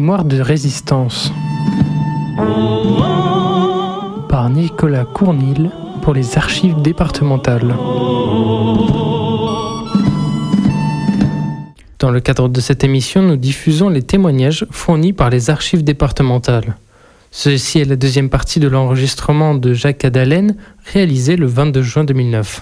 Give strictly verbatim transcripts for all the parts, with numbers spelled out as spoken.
Mémoire de résistance par Nicolas Cournil pour les archives départementales. Dans le cadre de cette émission, nous diffusons les témoignages fournis par les archives départementales. Ceci est la deuxième partie de l'enregistrement de Jacques Cadalen, réalisé le vingt-deux juin deux mille neuf.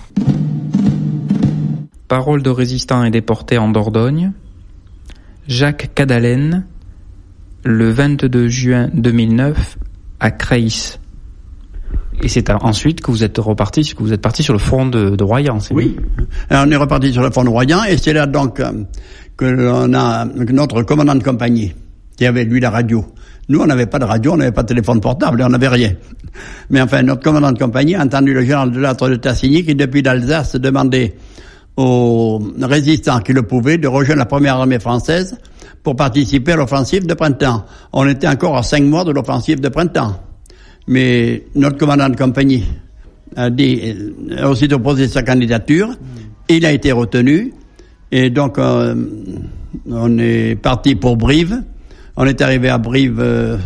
Parole de résistants et déportés en Dordogne. Jacques Cadalen, le vingt-deux juin deux mille neuf, à Creys. Et c'est ensuite que vous êtes reparti, que vous êtes parti sur le front de, de Royan, c'est oui. Alors on est reparti sur le front de Royan, et c'est là donc euh, que l'on a notre commandant de compagnie, qui avait lui la radio. Nous, on n'avait pas de radio, on n'avait pas de téléphone portable, on n'avait rien. Mais enfin, notre commandant de compagnie a entendu le général de Lattre de Tassigny qui, depuis l'Alsace, demandait aux résistants qui le pouvaient de rejoindre la première armée française pour participer à l'offensive de printemps. On était encore à cinq mois de l'offensive de printemps. Mais notre commandant de compagnie a dit, a aussitôt posé sa candidature, il a été retenu, et donc euh, on est parti pour Brive. On est arrivé à Brive euh,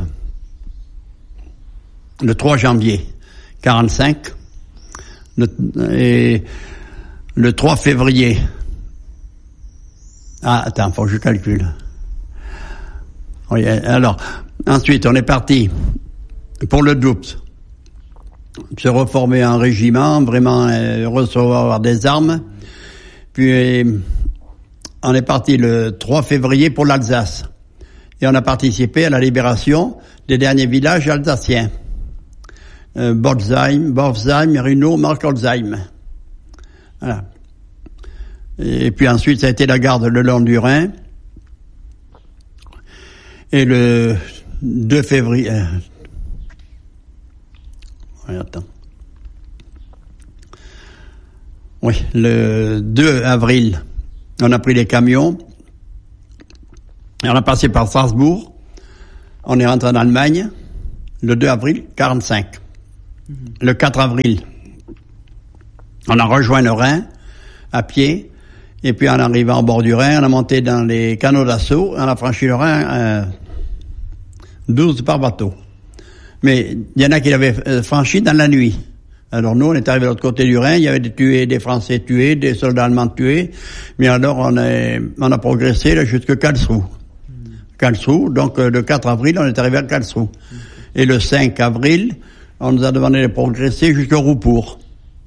le trois janvier quarante-cinq, le, et le trois février. Ah, attends, faut que je calcule. Oui, alors, ensuite, on est parti pour le Doubs, se reformer en régiment, vraiment euh, recevoir des armes. Puis, on est parti le trois février pour l'Alsace. Et on a participé à la libération des derniers villages alsaciens. Euh, Botzheim, Bofsheim, Runo, Markolsheim. Voilà. Et puis ensuite, ça a été la garde le long du Rhin. Et le deux février... Euh, oui, attends. Oui, le deux avril, on a pris les camions. Et on a passé par Strasbourg. On est rentré en Allemagne le deux avril quarante-cinq. Mmh. Le quatre avril, on a rejoint le Rhin à pied. Et puis en arrivant au bord du Rhin, on a monté dans les canaux d'assaut. On a franchi le Rhin euh, douze par bateau. Mais il y en a qui l'avaient franchi dans la nuit. Alors nous, on est arrivé de l'autre côté du Rhin, il y avait des tués, des Français tués, des soldats allemands tués. Mais alors on a, on a progressé là, jusqu'à Karlsruhe. Karlsruhe, donc euh, le quatre avril, on est arrivé à Karlsruhe. Et le cinq avril, on nous a demandé de progresser jusqu'au Roupour.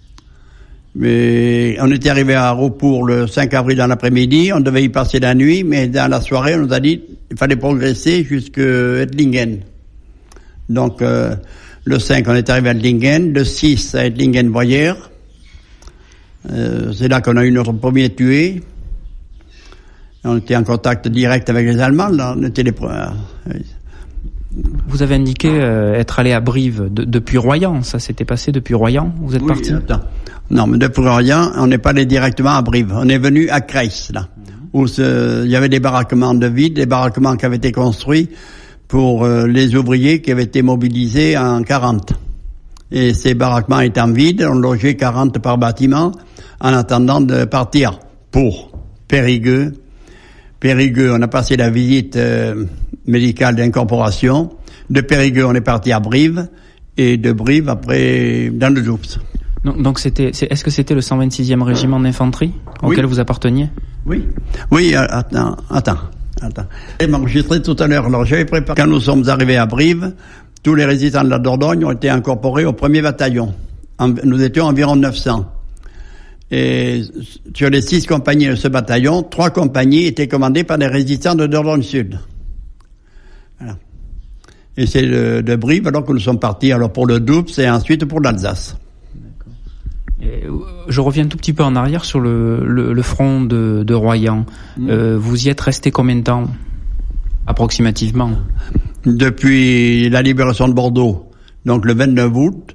Mais on était arrivé à Roupour le cinq avril dans l'après-midi, on devait y passer la nuit, mais dans la soirée, on nous a dit qu'il fallait progresser jusqu'à Ettlingen. Donc euh, le cinq, on est arrivé à Ettlingen, le six à Ettlingen-Boyer. Euh, c'est là qu'on a eu notre premier tué. On était en contact direct avec les Allemands, là, on était les premiers. Vous avez indiqué euh, être allé à Brive de, depuis Royan, ça s'était passé depuis Royan, vous êtes oui, parti attends. Non, mais depuis Royan, on n'est pas allé directement à Brive, on est venu à Creys, là, où il y avait des baraquements de vide, des baraquements qui avaient été construits pour euh, les ouvriers qui avaient été mobilisés en quarante. Et ces baraquements étant vides, on logeait quarante par bâtiment en attendant de partir pour Périgueux. Périgueux, on a passé la visite euh, médicale d'incorporation. De Périgueux, on est parti à Brive. Et de Brive, après, dans le Doubs. Donc, donc c'était, c'est, est-ce que c'était le cent vingt-sixième régiment d'infanterie auquel oui. vous apparteniez? Oui. Oui, euh, attends, attends, attends. Je m'ai enregistré tout à l'heure. Alors, j'avais préparé. Quand nous sommes arrivés à Brive, tous les résistants de la Dordogne ont été incorporés au premier bataillon. En, nous étions environ neuf cents. Et sur les six compagnies de ce bataillon, trois compagnies étaient commandées par des résistants de Dordogne Sud. Voilà. Et c'est de, de Brive alors que nous sommes partis alors pour le Doubs et ensuite pour l'Alsace. Et je reviens un tout petit peu en arrière sur le, le, le front de, de Royan. Mmh. Euh, vous y êtes resté combien de temps, approximativement? Depuis la libération de Bordeaux, donc le vingt-neuf août,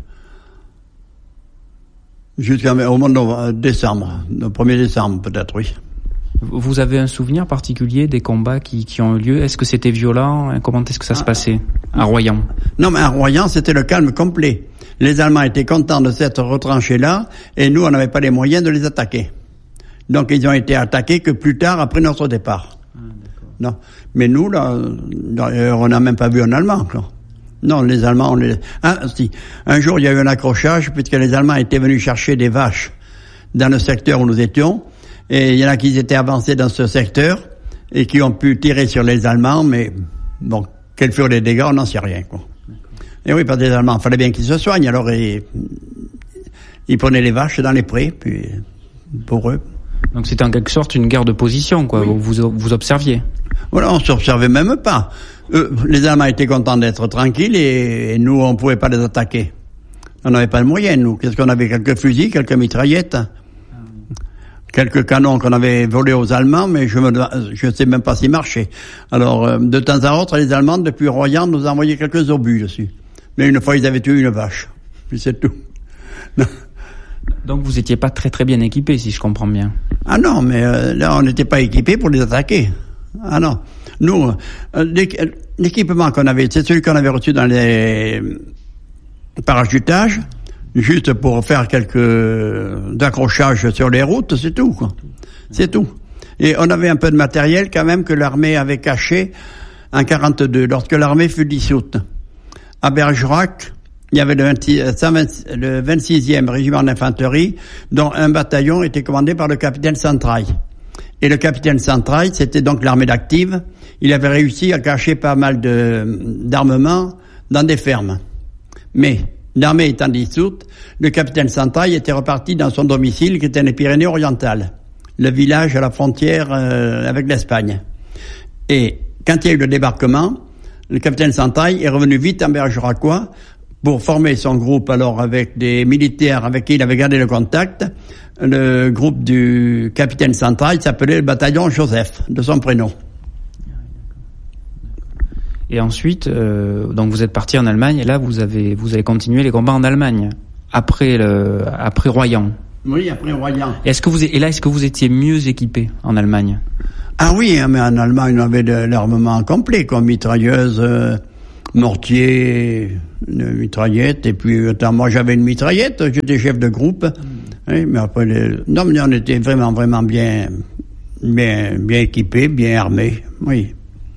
jusqu'au mois de décembre, le premier décembre peut-être, oui. Vous avez un souvenir particulier des combats qui, qui ont eu lieu? Est-ce que c'était violent? Comment est-ce que ça ah, se passait à Royan? Non, mais à Royan, c'était le calme complet. Les Allemands étaient contents de s'être retranchés là, et nous, on n'avait pas les moyens de les attaquer. Donc, ils ont été attaqués que plus tard, après notre départ. Ah, non. Mais nous, là, on n'a même pas vu un Allemand, quoi. Non, les Allemands, on les... Ah, si. Un jour, il y a eu un accrochage, puisque les Allemands étaient venus chercher des vaches dans le secteur où nous étions, et il y en a qui étaient avancés dans ce secteur, et qui ont pu tirer sur les Allemands, mais bon, quels furent les dégâts, on n'en sait rien, quoi. Et oui, parce que les Allemands, il fallait bien qu'ils se soignent, alors ils, ils prenaient les vaches dans les prés, puis pour eux. Donc c'était en quelque sorte une guerre de position, quoi. Oui. Vous, vous vous observiez. Voilà, on s'observait même pas. Eux, les Allemands étaient contents d'être tranquilles et, et nous, on pouvait pas les attaquer. On n'avait pas de moyens, nous. Qu'est-ce qu'on avait? Quelques fusils, quelques mitraillettes, quelques canons qu'on avait volés aux Allemands, mais je me, je sais même pas s'ils marchaient. Alors, de temps à autre, les Allemands, depuis Royan, nous envoyaient quelques obus dessus. Mais une fois, ils avaient tué une vache. Puis c'est tout. Donc vous étiez pas très très bien équipés, si je comprends bien. Ah non, mais euh, là, on n'était pas équipés pour les attaquer. Ah non. Nous, euh, l'équipement qu'on avait, c'est celui qu'on avait reçu dans les parachutages, juste pour faire quelques accrochages sur les routes, c'est tout, quoi. C'est tout. Et on avait un peu de matériel quand même que l'armée avait caché en quarante-deux, lorsque l'armée fut dissoute. À Bergerac, il y avait le, vingt, le vingt-sixième régiment d'infanterie, dont un bataillon était commandé par le capitaine Santraille. Et le capitaine Santraille, c'était donc l'armée d'active. Il avait réussi à cacher pas mal de, d'armements dans des fermes. Mais, l'armée étant dissoute, le capitaine Santraille était reparti dans son domicile, qui était dans les Pyrénées-Orientales, le village à la frontière euh, avec l'Espagne. Et quand il y a eu le débarquement, le capitaine Santraille est revenu vite en Bergeracois pour former son groupe, alors avec des militaires avec qui il avait gardé le contact. Le groupe du capitaine Santraille s'appelait le bataillon Joseph, de son prénom. Et ensuite, euh, donc vous êtes parti en Allemagne, et là vous avez vous avez continué les combats en Allemagne après le après Royan. Oui, après Royan. Est-ce que vous et là est-ce que vous étiez mieux équipé en Allemagne? Ah oui, mais en Allemagne on avait de l'armement complet, comme mitrailleuse, euh, mortier, une mitraillette, et puis attends, moi j'avais une mitraillette, j'étais chef de groupe. Mmh. Oui, mais après les... non, mais on était vraiment vraiment bien bien bien équipés, bien armés. Oui.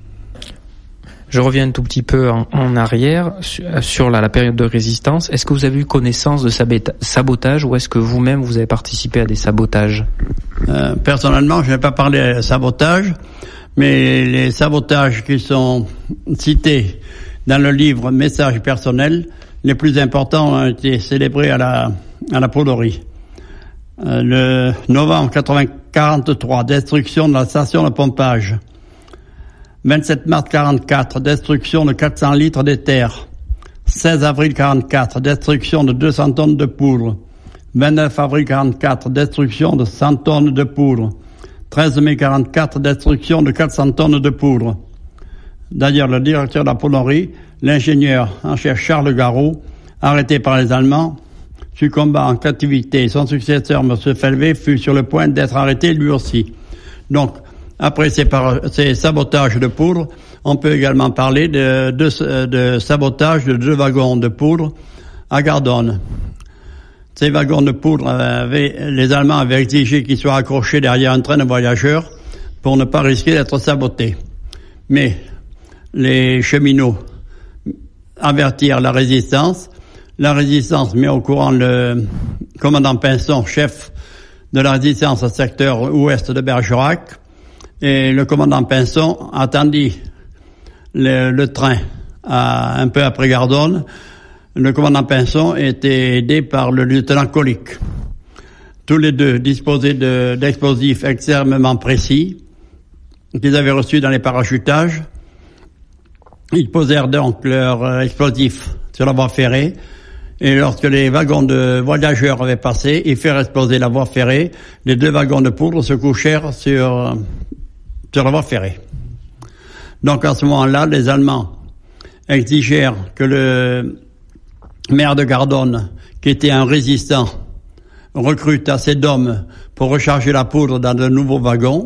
Je reviens un tout petit peu en, en arrière sur la, la période de résistance. Est-ce que vous avez eu connaissance de sabotage ou est-ce que vous-même vous avez participé à des sabotages? euh, Personnellement, je n'ai pas parlé de sabotage, mais les sabotages qui sont cités dans le livre Messages personnels, les plus importants ont été célébrés à la à la Polerie. Euh, le novembre quarante-trois, destruction de la station de pompage. vingt-sept mars quarante-quatre, destruction de quatre cents litres d'éther. seize avril quarante-quatre, destruction de deux cents tonnes de poudre. vingt-neuf avril quarante-quatre, destruction de cent tonnes de poudre. treize mai quarante-quatre, destruction de quatre cents tonnes de poudre. D'ailleurs, le directeur de la Polerie, l'ingénieur en chef Charles Garot, arrêté par les Allemands, succomba en captivité. Son successeur, M. Felvé, fut sur le point d'être arrêté lui aussi. Donc, après ces, par- ces sabotages de poudre, on peut également parler de, de, de sabotage de deux wagons de poudre à Gardonne. Ces wagons de poudre, avaient, les Allemands avaient exigé qu'ils soient accrochés derrière un train de voyageurs pour ne pas risquer d'être sabotés. Mais les cheminots avertirent la résistance. La résistance met au courant le commandant Pinson, chef de la résistance au secteur ouest de Bergerac. Et le commandant Pinson attendit le, le train à, un peu après Gardonne. Le commandant Pinson était aidé par le lieutenant Colic. Tous les deux disposaient de, d'explosifs extrêmement précis qu'ils avaient reçus dans les parachutages. Ils posèrent donc leurs explosifs sur la voie ferrée. Et lorsque les wagons de voyageurs avaient passé, ils firent exploser la voie ferrée. Les deux wagons de poudre se couchèrent sur... sur la voie ferrée. Donc à ce moment-là, les Allemands exigèrent que le maire de Gardonne, qui était un résistant, recrute assez d'hommes pour recharger la poudre dans de nouveaux wagons.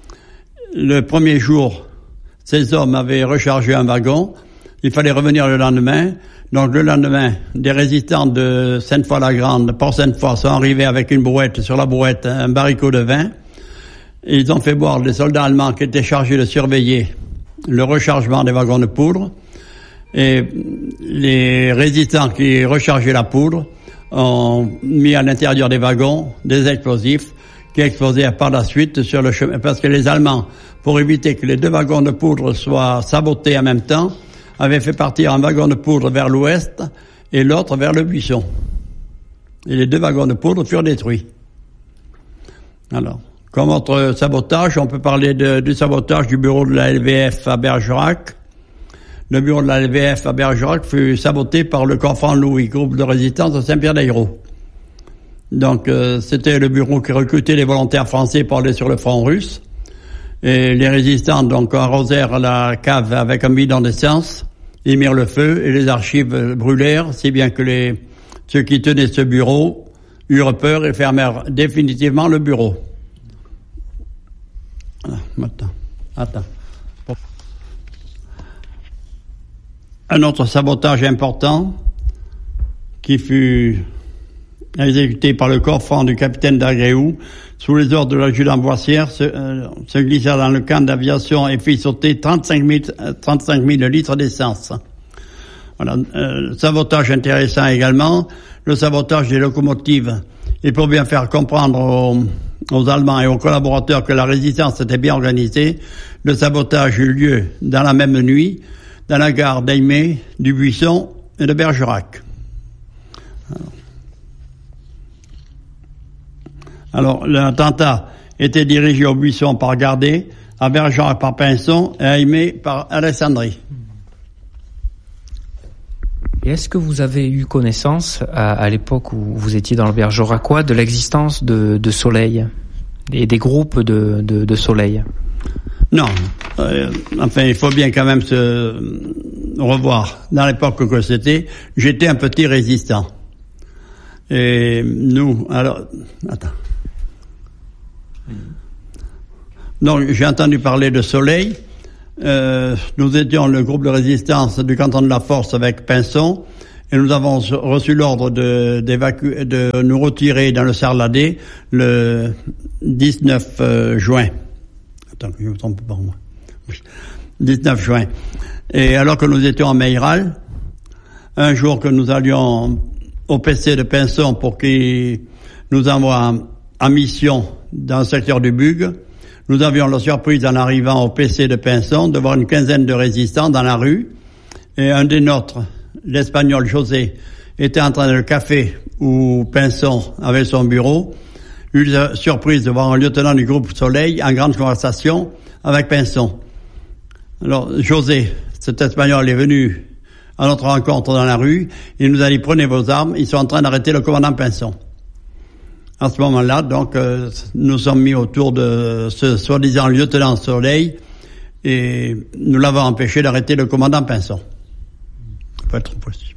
Le premier jour, ces hommes avaient rechargé un wagon. Il fallait revenir le lendemain. Donc le lendemain, des résistants de Sainte-Foy-la-Grande, Port Sainte-Foy, sont arrivés avec une brouette, sur la brouette, un baricot de vin. Ils ont fait boire des soldats allemands qui étaient chargés de surveiller le rechargement des wagons de poudre. Et les résistants qui rechargeaient la poudre ont mis à l'intérieur des wagons des explosifs qui explosèrent par la suite sur le chemin. Parce que les Allemands, pour éviter que les deux wagons de poudre soient sabotés en même temps, avaient fait partir un wagon de poudre vers l'ouest et l'autre vers le buisson. Et les deux wagons de poudre furent détruits. Alors, comme autre sabotage, on peut parler de, du sabotage du bureau de la L V F à Bergerac. Le bureau de la L V F à Bergerac fut saboté par le corps Franc-Louis, groupe de résistance de Saint-Pierre-d'Ayrault. Donc, euh, c'était le bureau qui recrutait les volontaires français pour aller sur le front russe. Et les résistants, donc, arrosèrent la cave avec un bidon d'essence, ils mirent le feu et les archives brûlèrent, si bien que les, ceux qui tenaient ce bureau eurent peur et fermèrent définitivement le bureau. Ah, attends, attends. Un autre sabotage important qui fut exécuté par le corps franc du capitaine d'Agréou sous les ordres de l'adjudant Boissière se, euh, se glissa dans le camp d'aviation et fit sauter trente-cinq mille litres d'essence. Voilà. Euh, sabotage intéressant également, le sabotage des locomotives. Et pour bien faire comprendre aux, aux Allemands et aux collaborateurs que la résistance était bien organisée, le sabotage eut lieu dans la même nuit dans la gare d'Aimé, du Buisson et de Bergerac. Alors, l'attentat était dirigé au Buisson par Gardet, à Bergerac par Pinson et à Aimé par Alessandri. Et est-ce que vous avez eu connaissance, à, à l'époque où vous étiez dans le Bergeracois, de l'existence de, de Soleil et des groupes de, de, de Soleil? Non. Euh, enfin, il faut bien quand même se revoir. Dans l'époque que c'était, j'étais un petit résistant. Et nous, alors, attends. Donc, j'ai entendu parler de Soleil. Euh, nous étions le groupe de résistance du canton de la Force avec Pinson. Et nous avons reçu l'ordre de, d'évacuer, de nous retirer dans le Sarladé le dix-neuf juin. Attends, je ne me trompe pas moi. dix-neuf juin. Et alors que nous étions en Meyral, un jour que nous allions au P C de Pinson pour qu'il nous envoie en mission dans le secteur du Bugue, nous avions la surprise en arrivant au P C de Pinson de voir une quinzaine de résistants dans la rue. Et un des nôtres, l'Espagnol José, était en train de le café où Pinson avait son bureau. Eu la surprise de voir un lieutenant du groupe Soleil en grande conversation avec Pinson. Alors, José, cet Espagnol, est venu à notre rencontre dans la rue. Il nous a dit, prenez vos armes, ils sont en train d'arrêter le commandant Pinson. À ce moment-là, donc, euh, nous sommes mis autour de ce soi-disant lieutenant Soleil et nous l'avons empêché d'arrêter le commandant Pinson. Faut être possible.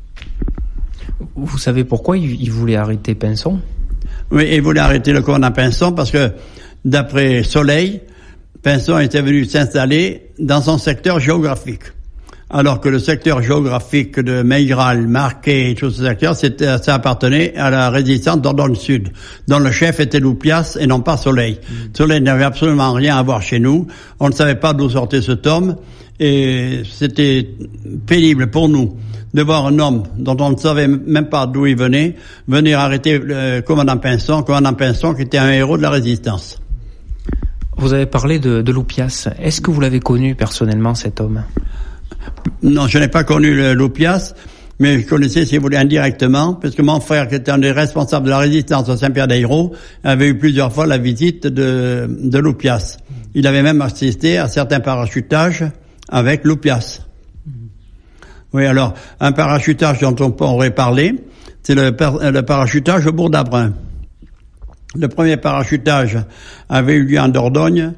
Vous savez pourquoi il voulait arrêter Pinson? Oui, il voulait arrêter le commandant Pinson parce que, d'après Soleil, Pinson était venu s'installer dans son secteur géographique. Alors que le secteur géographique de Meyral, Marquet et tous ces secteurs, c'était, ça appartenait à la résistance d'Ordonne Sud, dont le chef était Loupias et non pas Soleil. Mmh. Soleil n'avait absolument rien à voir chez nous. On ne savait pas d'où sortait cet homme et c'était pénible pour nous de voir un homme dont on ne savait même pas d'où il venait, venir arrêter le commandant Pinson, commandant Pinson qui était un héros de la résistance. Vous avez parlé de, de Loupias. Est-ce que vous l'avez connu personnellement, cet homme? Non, je n'ai pas connu le Loupias, mais je connaissais, si vous voulez, indirectement, parce que mon frère, qui était un des responsables de la résistance à Saint-Pierre-d'Ayrault, avait eu plusieurs fois la visite de, de Loupias. Il avait même assisté à certains parachutages avec Loupias. Oui, alors, un parachutage dont on pourrait parler, c'est le, le parachutage au Bourg d'Abrun. Le premier parachutage avait eu lieu en Dordogne.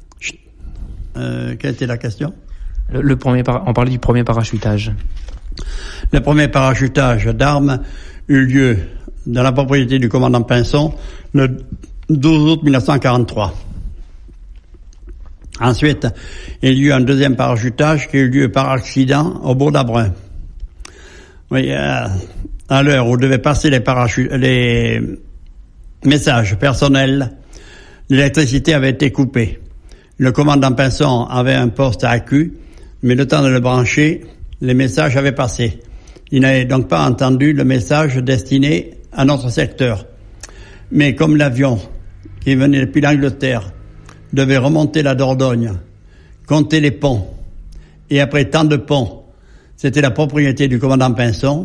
Euh, quelle était la question? Le, le premier, on parlait du premier parachutage. Le premier parachutage d'armes eut lieu dans la propriété du commandant Pinson le douze août mille neuf cent quarante-trois. Ensuite, il y eut un deuxième parachutage qui eut lieu par accident au Bourg d'Abrun. Oui, euh, à l'heure où devaient passer les parachutes, les messages personnels, L'électricité avait été coupée. Le commandant Pinson avait un poste à Accu, mais le temps de le brancher, les messages avaient passé. Il n'avait donc pas entendu le message destiné à notre secteur. Mais comme l'avion qui venait depuis l'Angleterre devait remonter la Dordogne, compter les ponts, et après tant de ponts, c'était la propriété du commandant Pinson.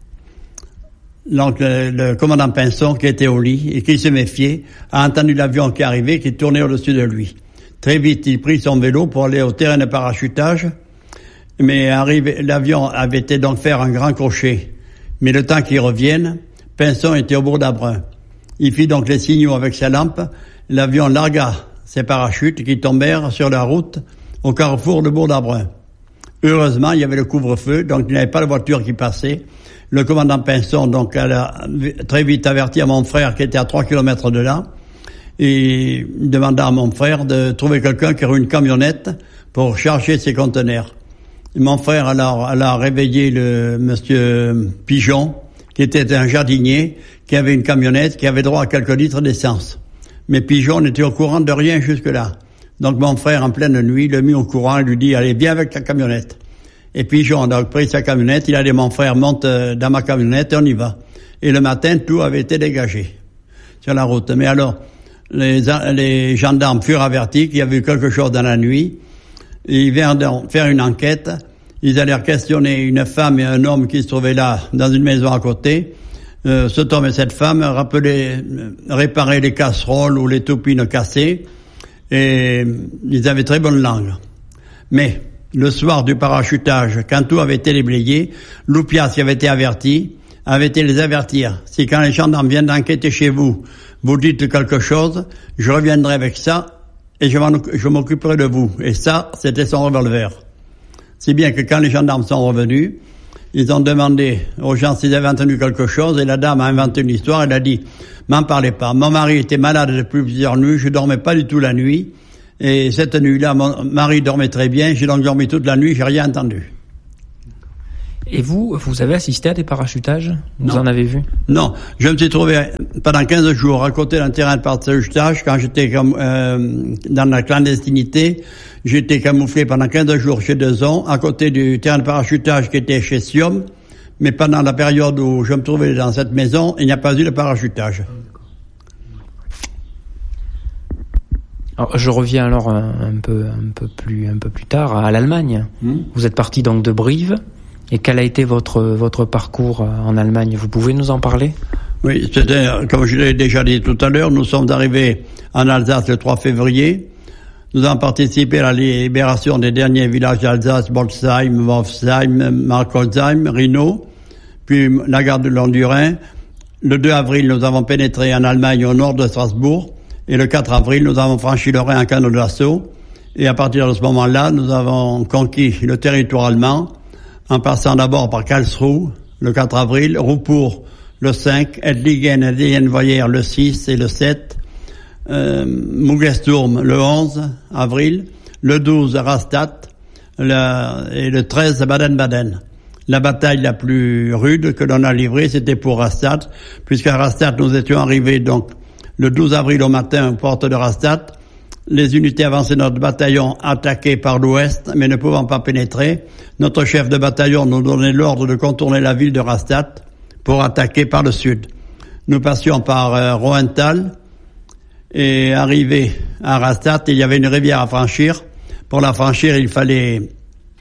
Donc le, le commandant Pinson, qui était au lit et qui se méfiait, a entendu l'avion qui arrivait, qui tournait au-dessus de lui. Très vite, il prit son vélo pour aller au terrain de parachutage, mais arrivé, l'avion avait été donc faire un grand crochet. Mais le temps qu'il revienne, Pinson était au bourg d'Abrun. Il fit donc les signaux avec sa lampe, l'avion largua ses parachutes qui tombèrent sur la route au carrefour de bourg d'Abrun. Heureusement, il y avait le couvre-feu, donc il n'y avait pas de voiture qui passait. Le commandant Pinson, donc, a très vite averti à mon frère qui était à trois kilomètres de là, et demanda à mon frère de trouver quelqu'un qui aurait une camionnette pour charger ses conteneurs. Et mon frère alors, alors a réveillé le monsieur Pigeon, qui était un jardinier, qui avait une camionnette, qui avait droit à quelques litres d'essence. Mais Pigeon n'était au courant de rien jusque-là. Donc mon frère, en pleine nuit, le mit au courant et lui dit « Allez, viens avec ta camionnette ». Et Pigeon a donc pris sa camionnette, il a dit « Mon frère, monte dans ma camionnette et on y va ». Et le matin, tout avait été dégagé sur la route. Mais alors, les, les gendarmes furent avertis qu'il y avait eu quelque chose dans la nuit. Et ils vinrent donc faire une enquête. Ils allèrent questionner une femme et un homme qui se trouvaient là, dans une maison à côté. Euh, cet homme et cette femme rappelaient, réparaient les casseroles ou les toupines cassées. Et ils avaient très bonne langue. Mais le soir du parachutage, quand tout avait été déblayé, Loupias, qui avait été averti, avait été les avertir. Si quand les gendarmes viennent d'enquêter chez vous, vous dites quelque chose, je reviendrai avec ça et je, je m'occuperai de vous. Et ça, c'était son revolver. Si bien que quand les gendarmes sont revenus, ils ont demandé aux gens s'ils avaient entendu quelque chose et la dame a inventé une histoire. Elle a dit « M'en parlez pas. Mon mari était malade depuis plusieurs nuits. Je dormais pas du tout la nuit. Et cette nuit-là, mon mari dormait très bien. J'ai donc dormi toute la nuit. J'ai rien entendu. » Et vous, vous avez assisté à des parachutages? Vous non. en avez vu? Non. Je me suis trouvé pendant quinze jours à côté d'un terrain de parachutage quand j'étais comme, euh, dans la clandestinité. J'étais camouflé pendant quinze jours chez Dezon, à côté du terrain de parachutage qui était chez Siom. Mais pendant la période où je me trouvais dans cette maison, il n'y a pas eu de parachutage. Alors, je reviens alors un, un peu, un peu plus, un peu plus tard à l'Allemagne. Mmh. Vous êtes parti donc de Brive. Et quel a été votre, votre parcours en Allemagne? Vous pouvez nous en parler? Oui, c'était, comme je l'ai déjà dit tout à l'heure, nous sommes arrivés en Alsace le trois février. Nous avons participé à la libération des derniers villages d'Alsace, Bolsheim, Wolfsheim, Markolsheim, Rhino, puis la gare de long du Rhin. Le deux avril, nous avons pénétré en Allemagne au nord de Strasbourg. Et le quatre avril, nous avons franchi le Rhin en canot d'assaut. Et à partir de ce moment-là, nous avons conquis le territoire allemand, en passant d'abord par Karlsruhe, le quatre avril, Ruppur, le cinq, Edlingen et Dienvoyer, le six et le sept, euh, Mugesturm, le onze avril, le douze, Rastatt, le, et le treize, Baden-Baden. La bataille la plus rude que l'on a livrée, c'était pour Rastatt, puisqu'à Rastatt, nous étions arrivés donc le douze avril au matin aux portes de Rastatt. Les unités avancées de notre bataillon attaquées par l'ouest, mais ne pouvant pas pénétrer. Notre chef de bataillon nous donnait l'ordre de contourner la ville de Rastatt pour attaquer par le sud. Nous passions par euh, Rohenthal et arrivés à Rastatt, il y avait une rivière à franchir. Pour la franchir, il fallait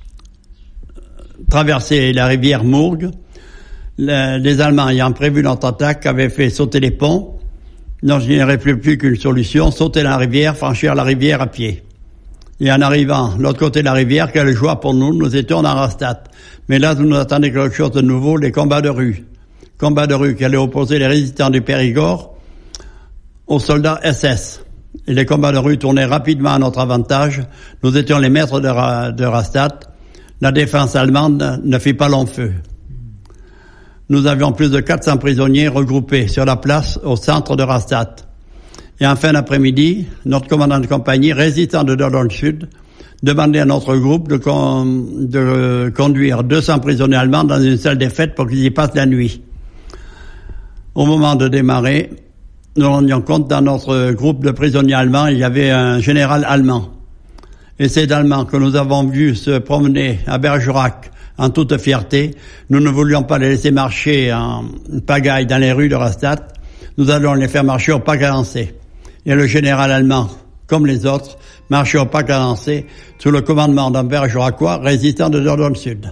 traverser la rivière Mourgue. Le, les Allemands ayant prévu notre attaque avaient fait sauter les ponts. Non, je n'y aurait plus, plus qu'une solution, sauter la rivière, franchir la rivière à pied. Et en arrivant de l'autre côté de la rivière, quelle joie pour nous, nous étions dans Rastatt. Mais là, nous nous attendait quelque chose de nouveau, les combats de rue. Combats de rue qui allaient opposer les résistants du Périgord aux soldats S S. Et les combats de rue tournaient rapidement à notre avantage. Nous étions les maîtres de, Ra- de Rastatt. La défense allemande ne fit pas long feu. Nous avions plus de quatre cents prisonniers regroupés sur la place au centre de Rastatt. Et en fin d'après-midi, notre commandant de compagnie, résistant de Dordogne Sud, demandait à notre groupe de, con, de conduire deux cents prisonniers allemands dans une salle des fêtes pour qu'ils y passent la nuit. Au moment de démarrer, nous nous rendions compte, dans notre groupe de prisonniers allemands, il y avait un général allemand. Et ces Allemands que nous avons vus se promener à Bergerac en toute fierté, nous ne voulions pas les laisser marcher en pagaille dans les rues de Rastatt. Nous allons les faire marcher au pas cadencé. Et le général allemand, comme les autres, marchait au pas cadencé sous le commandement d'un Bergeracois résistant de Dordogne Sud.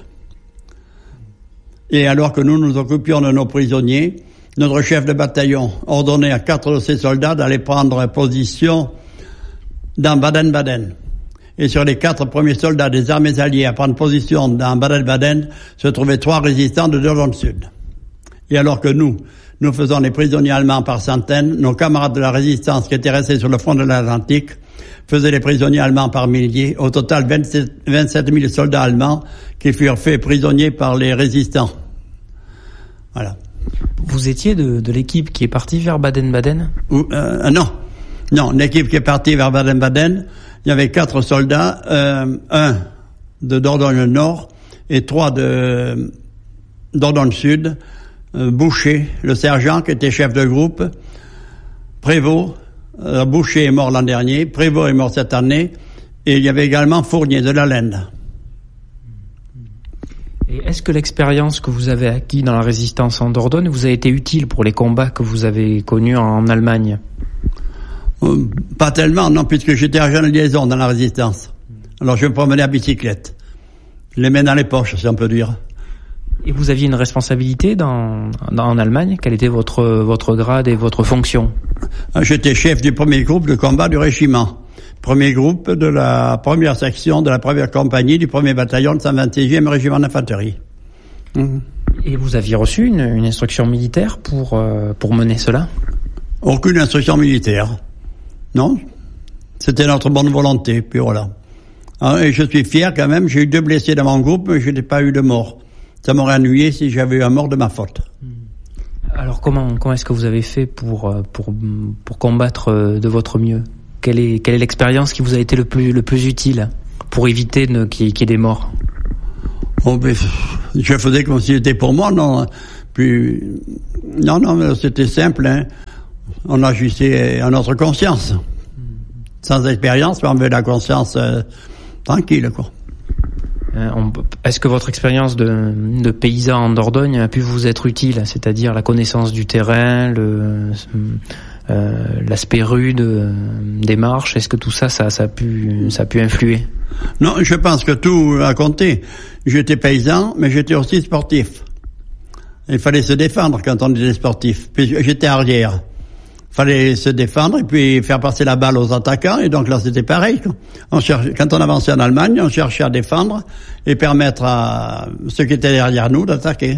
Et alors que nous nous occupions de nos prisonniers, notre chef de bataillon ordonnait à quatre de ses soldats d'aller prendre position dans Baden-Baden. Et sur les quatre premiers soldats des armées alliées à prendre position dans Baden-Baden, se trouvaient trois résistants de Dordogne Sud. Et alors que nous, nous faisons les prisonniers allemands par centaines, nos camarades de la résistance qui étaient restés sur le front de l'Atlantique faisaient les prisonniers allemands par milliers. Au total, vingt-sept mille soldats allemands qui furent faits prisonniers par les résistants. Voilà. Vous étiez de, de l'équipe qui est partie vers Baden-Baden ? Ou, euh, Non, non, l'équipe qui est partie vers Baden-Baden, il y avait quatre soldats, euh, un de Dordogne Nord et trois de Dordogne Sud, euh, Boucher, le sergent qui était chef de groupe, Prévost, euh, Boucher est mort l'an dernier, Prévost est mort cette année, et il y avait également Fournier de la Lende. Et est-ce que l'expérience que vous avez acquise dans la résistance en Dordogne vous a été utile pour les combats que vous avez connus en Allemagne ? Euh, pas tellement, non, puisque j'étais agent de liaison dans la résistance. Alors je me promenais à bicyclette. Les mains dans les poches, si on peut dire. Et vous aviez une responsabilité dans, dans, en Allemagne ? Quel était votre, votre grade et votre fonction ? J'étais chef du premier groupe de combat du régiment. Premier groupe de la première section de la première compagnie du premier bataillon de cent vingt-sixième régiment d'infanterie. Mmh. Et vous aviez reçu une, une instruction militaire pour, euh, pour mener cela ? Aucune instruction militaire. Non. C'était notre bonne volonté, puis voilà. Et je suis fier quand même, j'ai eu deux blessés dans mon groupe, mais je n'ai pas eu de mort. Ça m'aurait ennuyé si j'avais eu un mort de ma faute. Alors comment, comment est-ce que vous avez fait pour, pour, pour combattre de votre mieux ? Quelle est, quelle est l'expérience qui vous a été le plus, le plus utile pour éviter de, qu'il, qu'il y ait des morts ? Oh, ben, je faisais comme si c'était pour moi, non. Puis, non, non, c'était simple, hein. On agissait à notre conscience. Sans expérience, mais on avait la conscience euh, tranquille, quoi. Euh, on, est-ce que votre expérience de, de paysan en Dordogne a pu vous être utile, c'est-à-dire la connaissance du terrain, le, euh, l'aspect rude euh, des marches, est-ce que tout ça, ça, ça a pu, ça a pu influer ? Non, je pense que tout a compté. J'étais paysan, mais j'étais aussi sportif. Il fallait se défendre quand on était sportif. Puis j'étais arrière. Il fallait se défendre et puis faire passer la balle aux attaquants. Et donc là, c'était pareil. On cherche, quand on avançait en Allemagne, on cherchait à défendre et permettre à ceux qui étaient derrière nous d'attaquer.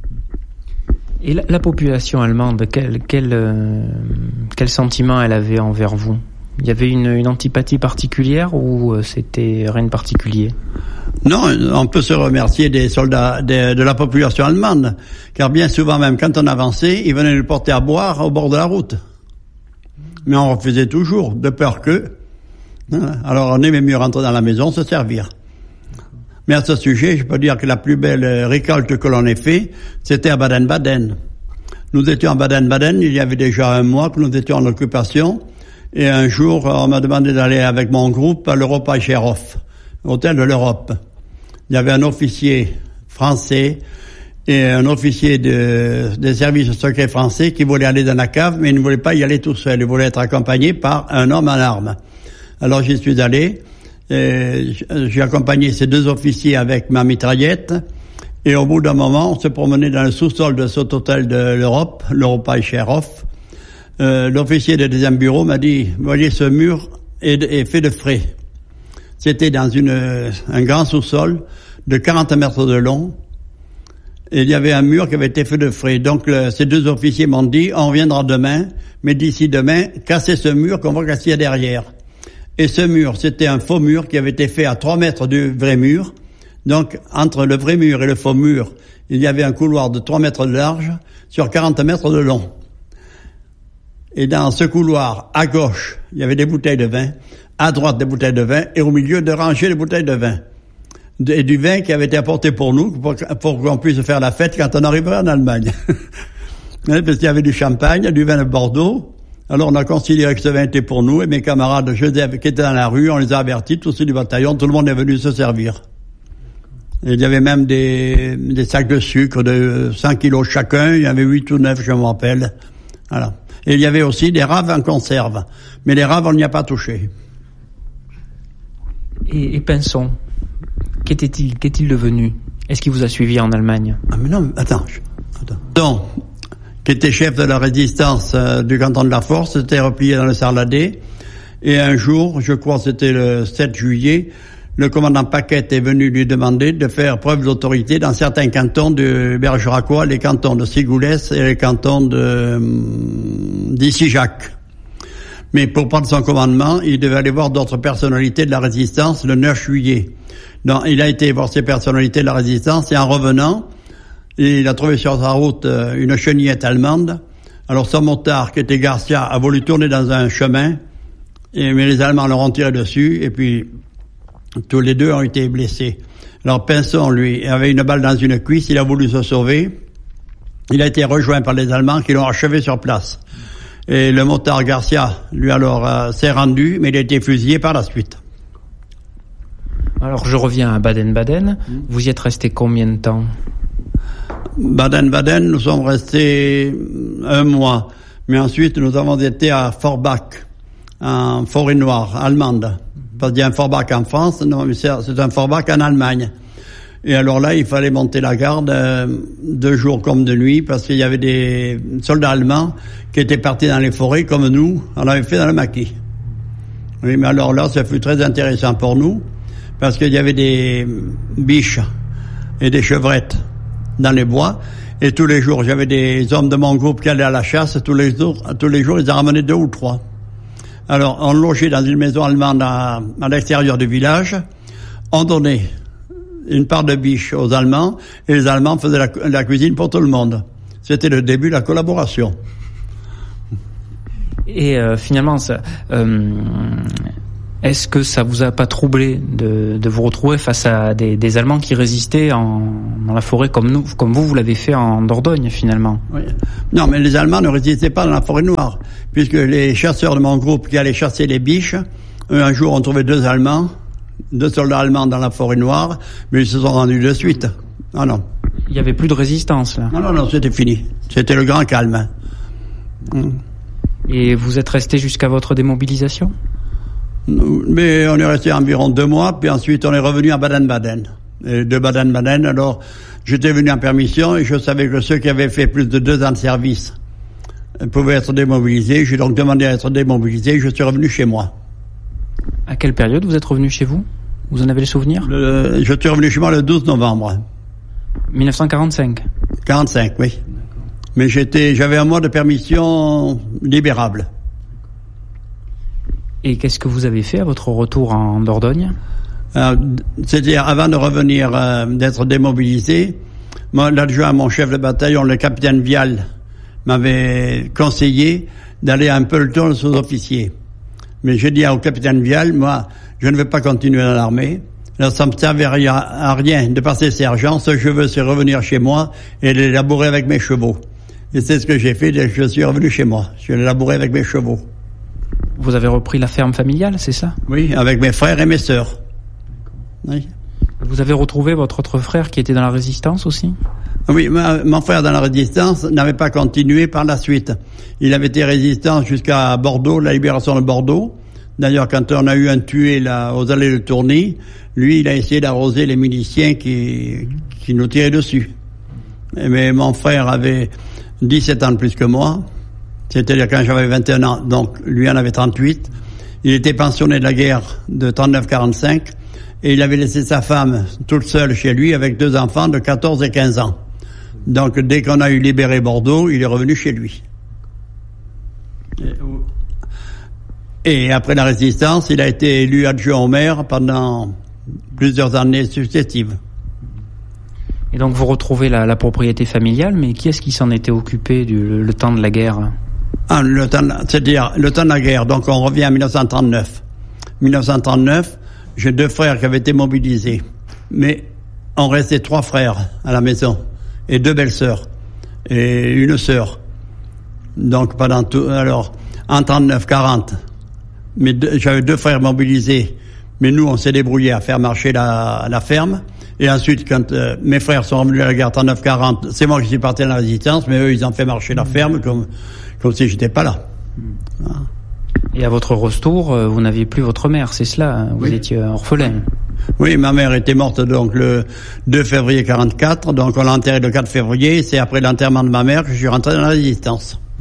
Et la, la population allemande, quel, quel, euh, quel sentiment elle avait envers vous ? Il y avait une, une antipathie particulière ou euh, c'était rien de particulier ? Non, on peut se remercier des soldats, de, de la population allemande, car bien souvent même quand on avançait, ils venaient nous porter à boire au bord de la route. Mais on refusait toujours, de peur que... Alors on aimait mieux rentrer dans la maison, se servir. Mais à ce sujet, je peux dire que la plus belle récolte que l'on ait fait, c'était à Baden-Baden. Nous étions à Baden-Baden, il y avait déjà un mois que nous étions en occupation, et un jour, on m'a demandé d'aller avec mon groupe à l'Europa-Cherhof, hôtel de l'Europe. Il y avait un officier français et un officier de, des services secrets français qui voulait aller dans la cave, mais il ne voulait pas y aller tout seul. Il voulait être accompagné par un homme en armes. Alors j'y suis allé. Et j'ai accompagné ces deux officiers avec ma mitraillette. Et au bout d'un moment, on se promenait dans le sous-sol de cet hôtel de l'Europe, l'Europa-Cherhof. Euh, l'officier du deuxième bureau m'a dit, voyez, ce mur est, est fait de frais. C'était dans une, un grand sous-sol de quarante mètres de long. Et il y avait un mur qui avait été fait de frais. Donc le, ces deux officiers m'ont dit, on reviendra demain, mais d'ici demain, cassez ce mur qu'on va casser derrière. Et ce mur, c'était un faux mur qui avait été fait à trois mètres du vrai mur. Donc entre le vrai mur et le faux mur, il y avait un couloir de trois mètres de large sur quarante mètres de long. Et dans ce couloir, à gauche, il y avait des bouteilles de vin, à droite des bouteilles de vin, et au milieu de rangées de bouteilles de vin. Et du vin qui avait été apporté pour nous, pour, pour qu'on puisse faire la fête quand on arriverait en Allemagne. Parce qu'il y avait du champagne, du vin de Bordeaux, Alors on a considéré que ce vin était pour nous, et mes camarades Joseph qui étaient dans la rue, on les a avertis, tous ceux du bataillon, tout le monde est venu se servir. Et il y avait même des, des sacs de sucre de cinq kilos chacun, il y avait huit ou neuf, je me rappelle. Voilà. Et il y avait aussi des raves en conserve. Mais les raves, on n'y a pas touché. Et, et Pinson, qu'était-il, qu'est-il devenu? Est-ce qu'il vous a suivi en Allemagne? Ah mais non, attends. attends. Donc, qui était chef de la résistance euh, du canton de la Force, s'était replié dans le Sarladais. Et un jour, je crois que c'était le sept juillet, le commandant Paquette est venu lui demander de faire preuve d'autorité dans certains cantons de Bergeracois, les cantons de Sigoulès et les cantons de d'Issy-Jacques. Mais pour prendre son commandement, il devait aller voir d'autres personnalités de la résistance le neuf juillet. Donc, il a été voir ces personnalités de la résistance et en revenant, il a trouvé sur sa route une chenillette allemande. Alors son motard, qui était Garcia, a voulu tourner dans un chemin, et, mais les Allemands leur ont tiré dessus, et puis tous les deux ont été blessés. Alors Pinson, lui, avait une balle dans une cuisse, il a voulu se sauver. Il a été rejoint par les Allemands qui l'ont achevé sur place. Et le motard Garcia, lui alors, euh, s'est rendu, mais il a été fusillé par la suite. Alors je reviens à Baden-Baden. Vous y êtes resté combien de temps? Baden-Baden, nous sommes restés un mois. Mais ensuite, nous avons été à Forbach, en Forêt-Noire, allemande. Parce qu'il y a un Forbach en France, non, mais c'est un Forbach en Allemagne. Et alors là, il fallait monter la garde euh, de jour comme de nuit, parce qu'il y avait des soldats allemands qui étaient partis dans les forêts, comme nous, on l'avait fait dans le maquis. Oui, mais alors là, ça fut très intéressant pour nous, parce qu'il y avait des biches et des chevrettes dans les bois, et tous les jours, j'avais des hommes de mon groupe qui allaient à la chasse, tous les jours, tous les jours, ils en ramenaient deux ou trois. Alors, on logeait dans une maison allemande à, à l'extérieur du village, on donnait une part de biche aux Allemands, et les Allemands faisaient la, la cuisine pour tout le monde. C'était le début de la collaboration. Et euh, finalement, ça, euh, est-ce que ça vous a pas troublé de, de vous retrouver face à des, des Allemands qui résistaient en, dans la forêt comme nous, comme vous, vous l'avez fait en Dordogne finalement? Oui. Non, mais les Allemands ne résistaient pas dans la forêt noire, puisque les chasseurs de mon groupe qui allaient chasser les biches, eux, un jour, ont trouvé deux Allemands, deux soldats allemands dans la forêt noire, mais ils se sont rendus de suite. Ah non. Il n'y avait plus de résistance là? Non, non, non, c'était fini. C'était le grand calme. Hum. Et vous êtes resté jusqu'à votre démobilisation? Mais on est resté environ deux mois, puis ensuite on est revenu à Baden-Baden. Et de Baden-Baden, alors, j'étais venu en permission et je savais que ceux qui avaient fait plus de deux ans de service pouvaient être démobilisés. J'ai donc demandé à être démobilisé et je suis revenu chez moi. À quelle période vous êtes revenu chez vous? Vous en avez le souvenir? le, Je suis revenu chez moi le douze novembre. mille neuf cent quarante-cinq? quarante-cinq, oui. Mais j'étais, j'avais un mois de permission libérable. Et qu'est-ce que vous avez fait à votre retour en Dordogne? euh, C'est-à-dire, avant de revenir, euh, d'être démobilisé, moi, l'adjoint à mon chef de bataillon, le capitaine Vial, m'avait conseillé d'aller un peloton de sous-officiers. Mais j'ai dit au capitaine Vial, moi, je ne vais pas continuer dans l'armée. Là, ça ne me servait à rien de passer sergent. Ce que je veux, c'est revenir chez moi et les labourer avec mes chevaux. Et c'est ce que j'ai fait dès que je suis revenu chez moi. Je l'ai labouré avec mes chevaux. Vous avez repris la ferme familiale, c'est ça? Oui, avec mes frères et mes sœurs. Oui. Vous avez retrouvé votre autre frère qui était dans la résistance aussi? Oui, ma, mon frère dans la résistance n'avait pas continué par la suite. Il avait été résistant jusqu'à Bordeaux, la libération de Bordeaux. D'ailleurs, quand on a eu un tué là, aux allées de Tourny, lui, il a essayé d'arroser les miliciens qui, qui nous tiraient dessus. Mais mon frère avait dix-sept ans de plus que moi. C'est-à-dire quand j'avais vingt et un ans, donc lui en avait trente-huit. Il était pensionné de la guerre de trente-neuf quarante-cinq et il avait laissé sa femme toute seule chez lui avec deux enfants de quatorze et quinze ans. Donc dès qu'on a eu libéré Bordeaux, il est revenu chez lui. Et après la résistance, il a été élu adjoint au maire pendant plusieurs années successives. Et donc vous retrouvez la, la propriété familiale, mais qui est-ce qui s'en était occupé du, le, le temps de la guerre? Ah, le temps, c'est-à-dire le temps de la guerre, donc on revient en mille neuf cent trente-neuf. mille neuf cent trente-neuf, j'ai deux frères qui avaient été mobilisés, mais on restait trois frères à la maison, et deux belles-sœurs, et une sœur. Donc pendant tout, alors, en trente-neuf quarante. Mais deux, j'avais deux frères mobilisés, mais nous, on s'est débrouillés à faire marcher la, la ferme. Et ensuite, quand euh, mes frères sont revenus à la guerre trente-neuf quarante, c'est moi qui suis parti dans la résistance, mais eux, ils ont fait marcher la ferme comme, comme si j'étais pas là. Mmh. Et à votre retour, vous n'aviez plus votre mère, c'est cela? Vous oui. étiez orphelin. Oui, ma mère était morte donc le deux février quarante-quatre, donc on l'a enterrée le quatre février. C'est après l'enterrement de ma mère que je suis rentré dans la résistance. Mmh,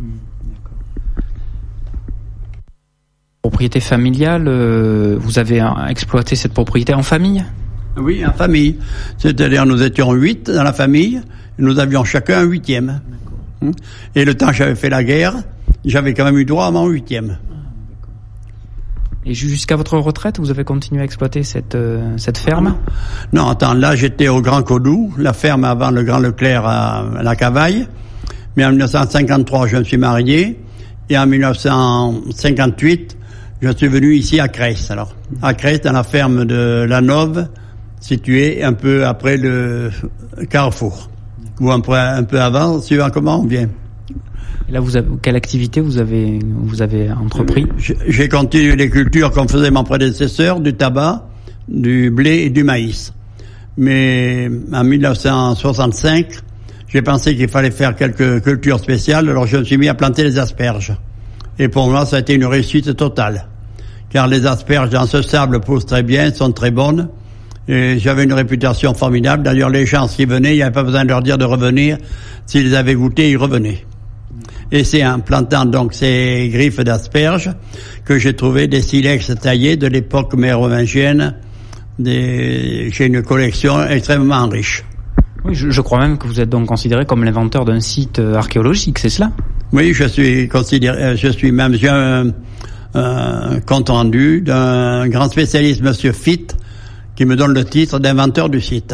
propriété familiale, euh, vous avez exploité cette propriété en famille? Oui, en famille. C'est-à-dire nous étions huit dans la famille, et nous avions chacun un huitième. D'accord. Et le temps que j'avais fait la guerre, j'avais quand même eu droit à mon huitième. Et jusqu'à votre retraite, vous avez continué à exploiter cette, euh, cette ferme? Non, attends, là j'étais au Grand Codou, la ferme avant le Grand Leclerc à, à la Cavaille. Mais en dix-neuf cent cinquante-trois, je me suis marié. Et en dix-neuf cent cinquante-huit, je suis venu ici à Creys. Alors, à Creys, dans la ferme de La Nove, située un peu après le Carrefour. Ou un peu, un peu avant, suivant comment on vient. Et là, vous avez, quelle activité vous avez, vous avez entrepris? J'ai continué les cultures comme faisait mon prédécesseur, du tabac, du blé et du maïs. Mais en dix-neuf cent soixante-cinq, j'ai pensé qu'il fallait faire quelques cultures spéciales, alors je me suis mis à planter les asperges. Et pour moi, ça a été une réussite totale. Car les asperges dans ce sable poussent très bien, sont très bonnes. Et j'avais une réputation formidable. D'ailleurs, les gens qui venaient, il n'y avait pas besoin de leur dire de revenir. S'ils avaient goûté, ils revenaient. Et c'est en plantant donc ces griffes d'asperges que j'ai trouvé des silex taillés de l'époque mérovingienne. Des... J'ai une collection extrêmement riche. Oui, je, je crois même que vous êtes donc considéré comme l'inventeur d'un site archéologique, c'est cela? Oui, je suis considéré, je suis même, j'ai un, un compte rendu d'un grand spécialiste, Monsieur Fitt, qui me donne le titre d'inventeur du site.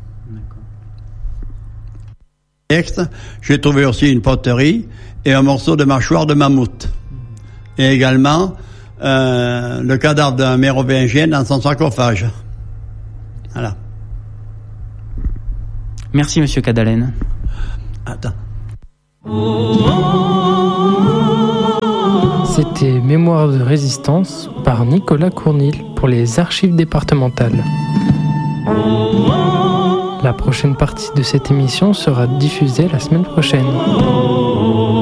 D'accord. J'ai trouvé aussi une poterie et un morceau de mâchoire de mammouth. Et également euh, le cadavre d'un mérovingien dans son sarcophage. Voilà. Merci, Monsieur Cadalen. Attends. C'était Mémoire de résistance par Nicolas Cournil pour les archives départementales. La prochaine partie de cette émission sera diffusée la semaine prochaine.